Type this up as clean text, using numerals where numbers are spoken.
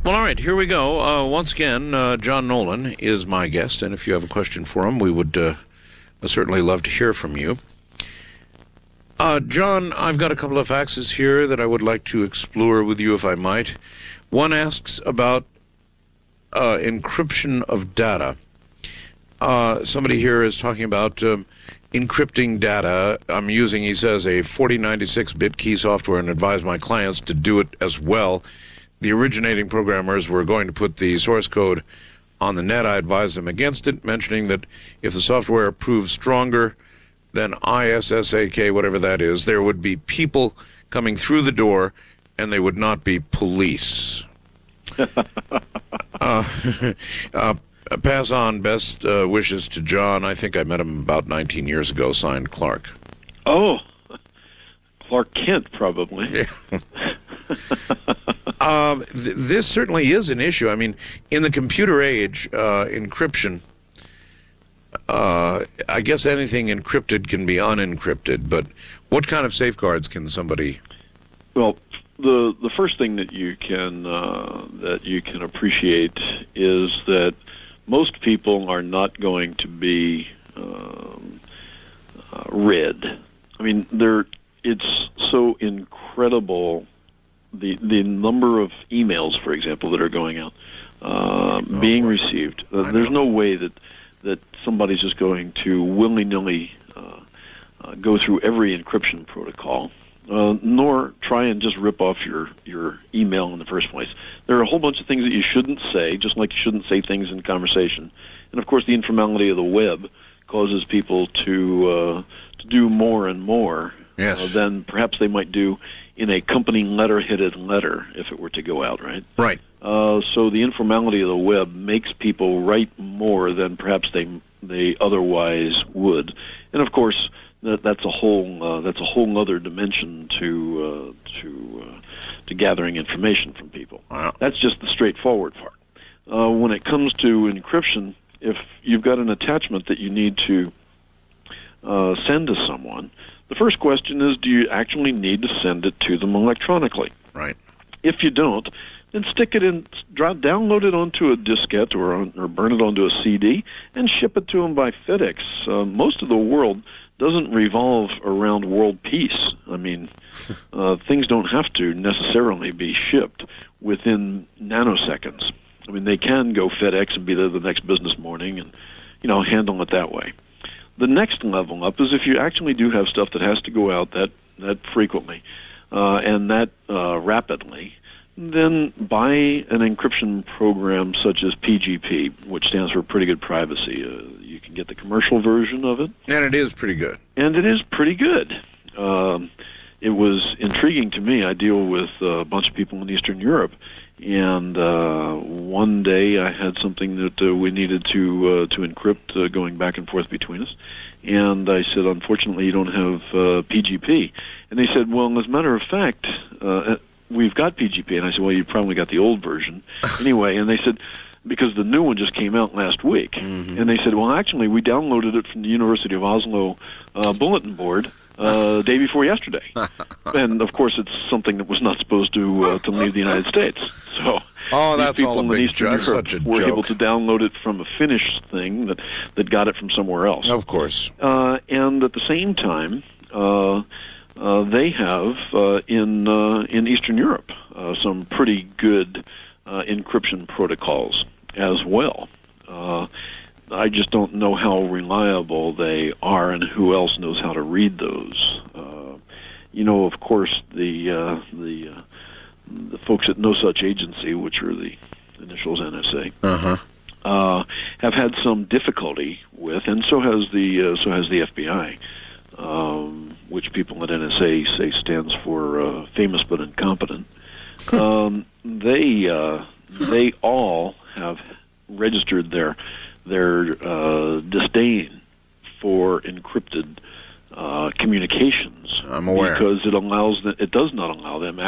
Well, all right, here we go. Once again, John Nolan is my guest, and if you have a question for him, we would certainly love to hear from you. John, I've got a couple of faxes here that I would like to explore with you, if I might. One asks about encryption of data. Somebody here is talking about encrypting data. I'm using, he says, a 4096-bit key software and advise my clients to do it as well. The originating programmers were going to put the source code on the net. I advised them against it, mentioning that if the software proves stronger than ISSAK, whatever that is, there would be people coming through the door, and they would not be police. Pass on best wishes to John. I think I met him about 19 years ago, signed Clark. Oh, Clark Kent, probably. Yeah. This certainly is an issue. I mean, in the computer age, encryption, I guess anything encrypted can be unencrypted, but what kind of safeguards can somebody... Well, the first thing that you can appreciate is that most people are not going to be read. I mean, it's so incredible, the number of emails, for example, that are going out, being received. There's no way that somebody's just going to willy-nilly go through every encryption protocol, nor try and just rip off your email in the first place. There are a whole bunch of things that you shouldn't say, just like you shouldn't say things in conversation. And, of course, the informality of the web causes people to do more and more than perhaps they might do in a company letter-headed letter if it were to go out, right? Right. So the informality of the web makes people write more than perhaps they otherwise would. And, of course, that's a whole other dimension to gathering information from people. Wow. That's just the straightforward part. When it comes to encryption, if you've got an attachment that you need to send to someone, the first question is, do you actually need to send it to them electronically? Right. If you don't, then stick it in, download it onto a diskette or burn it onto a CD and ship it to them by FedEx. Most of the world doesn't revolve around world peace. I mean, things don't have to necessarily be shipped within nanoseconds. I mean, they can go FedEx and be there the next business morning and, handle it that way. The next level up is if you actually do have stuff that has to go out that frequently and that rapidly, then buy an encryption program such as PGP, which stands for Pretty Good Privacy. You can get the commercial version of it. And it is pretty good. And it is pretty good. It was intriguing to me. I deal with a bunch of people in Eastern Europe, and one day I had something that we needed to encrypt going back and forth between us. And I said, unfortunately, you don't have PGP. And they said, well, as a matter of fact, we've got PGP. And I said, well, you probably got the old version. Anyway, and they said, because the new one just came out last week. Mm-hmm. And they said, well, actually, we downloaded it from the University of Oslo bulletin board day before yesterday. And, of course, it's something that was not supposed to leave the United States. So that's people all a in big Eastern Europe such a were joke. able to download it from a Finnish thing that got it from somewhere else. Of course. And at the same time, they have in Eastern Europe some pretty good encryption protocols as well. I just don't know how reliable they are and who else knows how to read those. Of course, the folks at No Such Agency, which are the initials NSA, have had some difficulty with, and so has the FBI, which people at NSA say stands for famous but incompetent. They all have registered their disdain for encrypted communications. I'm aware. Because it does not allow them